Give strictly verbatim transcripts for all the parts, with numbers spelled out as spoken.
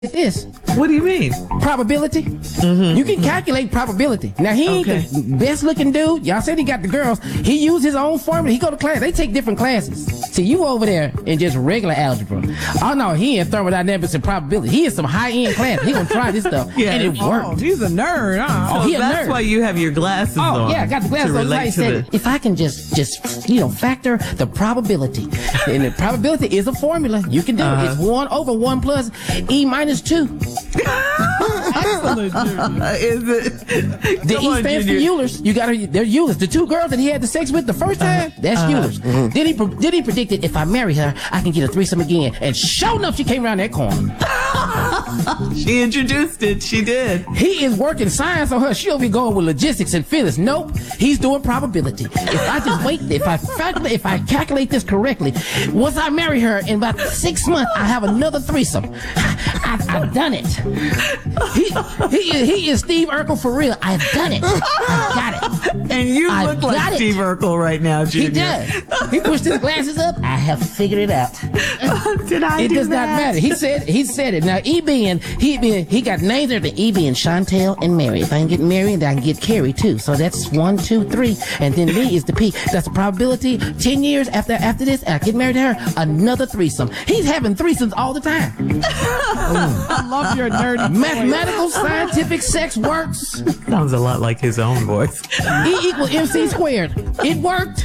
this. What do you mean? Probability. Mm-hmm. You can calculate probability. Now, he ain't okay. the best looking dude. Y'all said he got the girls. He used his own formula. He go to class. They take different classes. See, you over there in just regular algebra. Oh, no, he in thermodynamics and probability. He in some high-end class. He gonna try this stuff. Yeah. And it worked. Oh, he's a nerd, huh? Oh, so he a that's nerd. why you have your glasses oh, on. Oh, yeah, I got the glasses on. He said, the... if I can just, just, you know, factor the probability. And the probability is a formula. You can do uh-huh. it. It's one over one plus E minus two. Excellent, Junior. Is it? The E stands for Euler's. You got to. They're Euler's. The two girls that he had the sex with the first time, that's uh, Euler's. Mm-hmm. Then he then he predicted if I marry her, I can get a threesome again. And sure enough, she came around that corner. She introduced it. She did. He is working science on her. She'll be going with logistics and physics. Nope. He's doing probability. If I just wait, if I calculate, if I calculate this correctly, once I marry her in about six months, I have another threesome. I've, I've done it. He he is, he is Steve Urkel for real. I've done it. I've got it. And you I've look like Steve Urkel right now, Junior. He does. He pushed his glasses up. I have figured it out. Did I? It do does that? not matter. He said he said it. Now E B and he been he got names there to E B and Chantel and Mary. If I can get Mary, then I can get Carrie too. So that's one, two, three, and then me is the P. That's the probability. Ten years after after this, I get married to her, another threesome. He's having threesomes all the time. I love your nerdy Mathematical, scientific sex works. Sounds a lot like his own voice. E equals M C squared. It worked.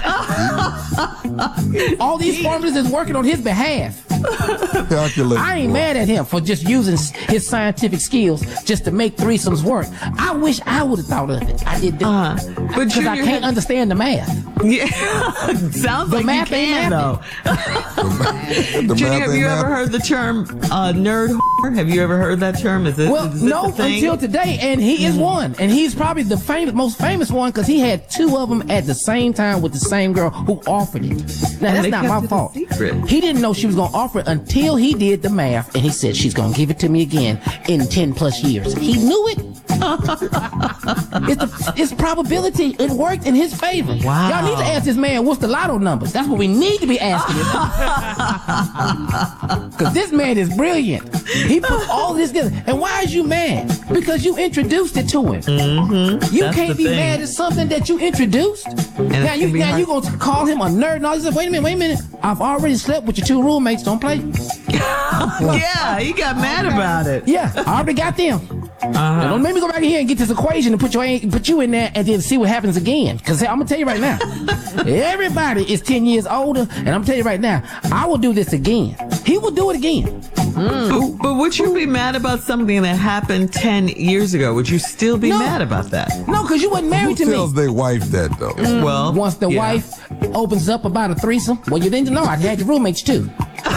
All these formulas is working on his behalf. Calculate. I ain't mad at him for just using his scientific skills just to make threesomes work. I wish I would have thought of it. I did uh, but because I can't understand the math. Yeah, sounds the like math you can ain't though. the, the Junior, have you ever heard the term uh, nerd whore? Have you ever heard that term? Is it? Well, is no, until today, and he is one, and he's probably the famous, most famous one because he had two of them at the same time with the same girl who offered it. Now that's not my fault. He didn't know she was gonna offer it until he did the math, and he said she's gonna give it to me again in ten plus years. He knew it. it's, the, it's probability. It worked in his favor. Wow. Y'all need to ask this man what's the lotto numbers. That's what we need to be asking him. Because this man is brilliant. He put all this together. And why is you mad? Because you introduced it to him. Mm-hmm. You That's can't be thing. mad at something that you introduced. And now you now you gonna call him a nerd and all this. Wait a minute, wait a minute. I've already slept with your two roommates. Don't play. Yeah, he got mad about it. Yeah, I already got them. Uh-huh. Now don't make me go back in here and get this equation and put your put you in there and then see what happens again. Because I'm gonna tell you right now, everybody is ten years older, and I'm telling you right now, I will do this again. He will do it again. Mm. But, but would you be mad about something that happened ten years ago? Would you still be No. mad about that? No, because you wasn't married Who to tells me. their wife that though? Mm. Well, Once the yeah. wife opens up about a threesome, well, you didn't know. I had your roommates too.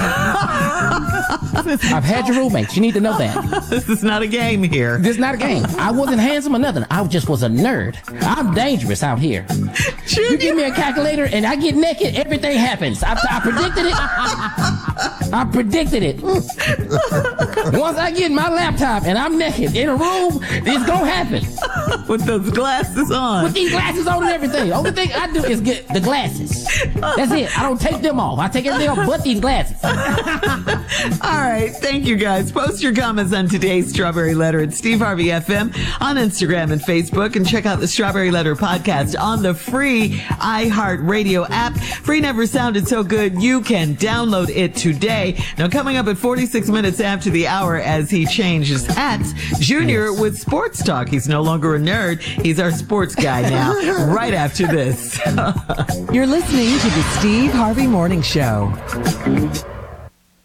I've had your roommates. You need to know that. This is not a game here. This is not a game. I wasn't handsome or nothing. I just was a nerd. I'm dangerous out here. Junior. You give me a calculator and I get naked, everything happens. I, I predicted it. I predicted it. Once I get my laptop and I'm naked in a room, it's gonna happen. With those glasses on. With these glasses on and everything. Only thing I do is get the glasses. That's it. I don't take them off. I take everything off but these glasses. All right. Thank you, guys. Post your comments on today's Strawberry Letter at Steve Harvey F M on Instagram and Facebook, and check out the Strawberry Letter podcast on the free iHeartRadio app. Free never sounded so good. You can download it today. Now, coming up at forty-six minutes after the hour as he changes hats, Junior yes. with Sports Talk. He's no longer a nerd. He's our sports guy now, right after this. You're listening to the Steve Harvey Morning Show.